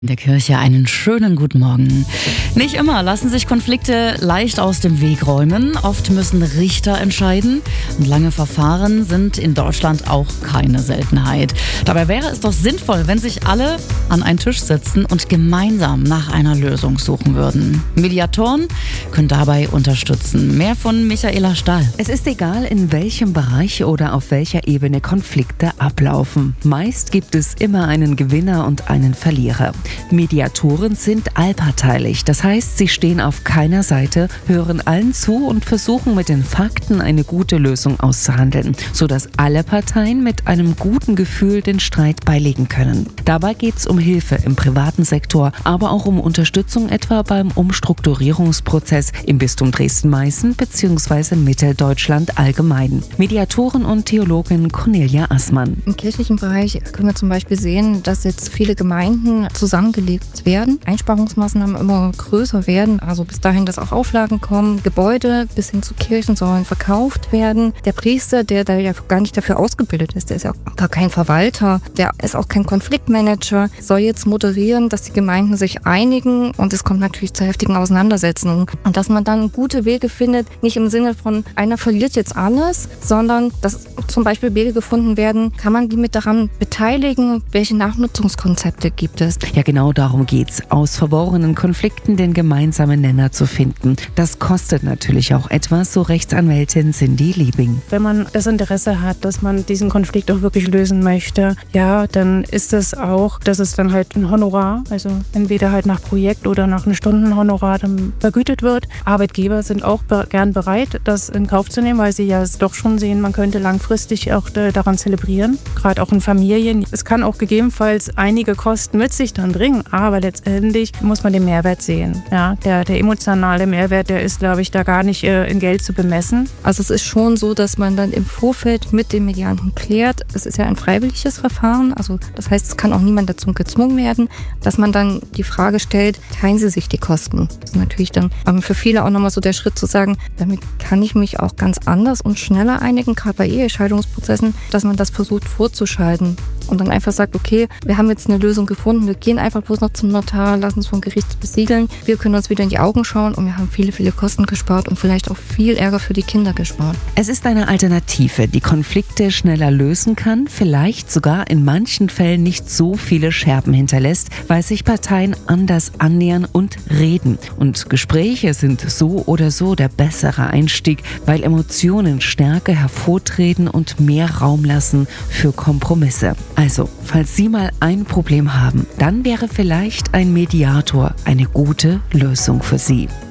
In der Kirche einen schönen guten Morgen. Nicht immer lassen sich Konflikte leicht aus dem Weg räumen. Oft müssen Richter entscheiden. Und lange Verfahren sind in Deutschland auch keine Seltenheit. Dabei wäre es doch sinnvoll, wenn sich alle an einen Tisch setzen und gemeinsam nach einer Lösung suchen würden. Mediatoren können dabei unterstützen. Mehr von Michaela Stahl. Es ist egal, in welchem Bereich oder auf welcher Ebene Konflikte ablaufen. Meist gibt es immer einen Gewinner und einen Verlierer. Mediatoren sind allparteilich, das heißt, sie stehen auf keiner Seite, hören allen zu und versuchen mit den Fakten eine gute Lösung auszuhandeln, sodass alle Parteien mit einem guten Gefühl den Streit beilegen können. Dabei geht es um Hilfe im privaten Sektor, aber auch um Unterstützung etwa beim Umstrukturierungsprozess im Bistum Dresden-Meißen bzw. Mitteldeutschland allgemein. Mediatorin und Theologin Cornelia Assmann. Im kirchlichen Bereich können wir zum Beispiel sehen, dass jetzt viele Gemeinden zusammengelegt werden, Einsparungsmaßnahmen immer größer werden, also bis dahin, dass auch Auflagen kommen, Gebäude bis hin zu Kirchen sollen verkauft werden. Der Priester, der da ja gar nicht dafür ausgebildet ist, der ist ja gar kein Verwalter, der ist auch kein Konfliktmanager, soll jetzt moderieren, dass die Gemeinden sich einigen und es kommt natürlich zu heftigen Auseinandersetzungen. Und dass man dann gute Wege findet, nicht im Sinne von einer verliert jetzt alles, sondern dass zum Beispiel Wege gefunden werden, kann man die mit daran beteiligen, welche Nachnutzungskonzepte gibt es. Ja, genau darum geht's, aus verworrenen Konflikten den gemeinsamen Nenner zu finden. Das kostet natürlich auch etwas, so Rechtsanwältin Cindy Liebing. Wenn man das Interesse hat, dass man diesen Konflikt auch wirklich lösen möchte, ja, dann ist es auch, dass es dann halt ein Honorar, also entweder halt nach Projekt oder nach einem Stundenhonorar dann vergütet wird. Arbeitgeber sind auch gern bereit, das in Kauf zu nehmen, weil sie ja es doch schon sehen, man könnte langfristig auch daran zelebrieren, gerade auch in Familien. Es kann auch gegebenenfalls einige Kosten mit sich dann bringen, aber letztendlich muss man den Mehrwert sehen. Ja, der emotionale Mehrwert, der ist, glaube ich, da gar nicht in Geld zu bemessen. Also es ist schon so, dass man dann im Vorfeld mit dem Medianten klärt. Es ist ja ein freiwilliges Verfahren, also das heißt, es kann auch niemand dazu gezwungen werden, dass man dann die Frage stellt, teilen Sie sich die Kosten? Das ist natürlich dann für viele auch nochmal so der Schritt zu sagen, damit kann ich mich auch ganz anders und schneller einigen, gerade bei Ehescheidungsprozessen, dass man das versucht vorzuschalten und dann einfach sagt, okay, wir haben jetzt eine Lösung gefunden, wir gehen einfach bloß noch zum Notar, lassen es vom Gericht besiegeln, wir können uns wieder in die Augen schauen und wir haben viele, viele Kosten gespart und vielleicht auch viel Ärger für die Kinder gespart. Es ist eine Alternative, die Konflikte schneller lösen kann, vielleicht sogar in manchen Fällen nicht so viele Scherben hinterlässt, weil sich Parteien anders annähern und reden. Und Gespräche sind so oder so der bessere Einstieg, weil Emotionen stärker hervortreten und mehr Raum lassen für Kompromisse. Also, falls Sie mal ein Problem haben, dann wäre vielleicht ein Mediator eine gute Lösung für Sie.